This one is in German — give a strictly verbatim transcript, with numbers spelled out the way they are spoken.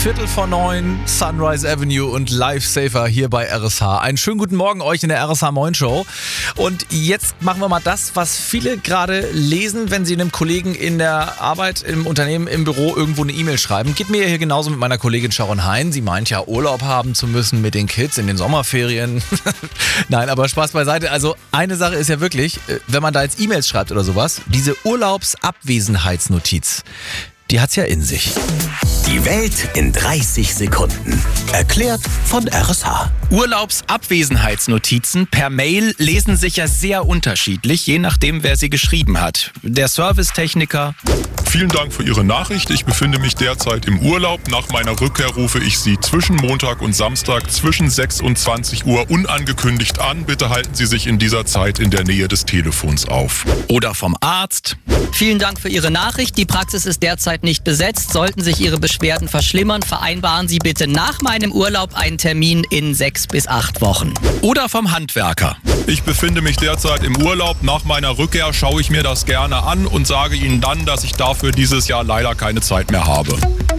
Viertel vor neun, Sunrise Avenue und Lifesaver hier bei R S H. Einen schönen guten Morgen euch in der R S H Moin Show. Und jetzt machen wir mal das, was viele gerade lesen, wenn sie einem Kollegen in der Arbeit, im Unternehmen, im Büro irgendwo eine E-Mail schreiben. Geht mir hier genauso mit meiner Kollegin Sharon Hein. Sie meint ja, Urlaub haben zu müssen mit den Kids in den Sommerferien. Nein, aber Spaß beiseite. Also eine Sache ist ja wirklich, wenn man da jetzt E-Mails schreibt oder sowas, diese Urlaubsabwesenheitsnotiz, die hat's ja in sich. Die Welt in dreißig Sekunden. Erklärt von R S H. Urlaubsabwesenheitsnotizen per Mail lesen sich ja sehr unterschiedlich, je nachdem, wer sie geschrieben hat. Der Servicetechniker. Vielen Dank für Ihre Nachricht. Ich befinde mich derzeit im Urlaub. Nach meiner Rückkehr rufe ich Sie zwischen Montag und Samstag zwischen sechs und zwanzig Uhr unangekündigt an. Bitte halten Sie sich in dieser Zeit in der Nähe des Telefons auf. Oder vom Arzt. Vielen Dank für Ihre Nachricht. Die Praxis ist derzeit nicht besetzt. Sollten sich Ihre Beschwerden verschlimmern, vereinbaren Sie bitte nach meinem Urlaub einen Termin in sechs bis acht Wochen. Oder vom Handwerker. Ich befinde mich derzeit im Urlaub. Nach meiner Rückkehr schaue ich mir das gerne an und sage Ihnen dann, dass ich dafür dieses Jahr leider keine Zeit mehr habe.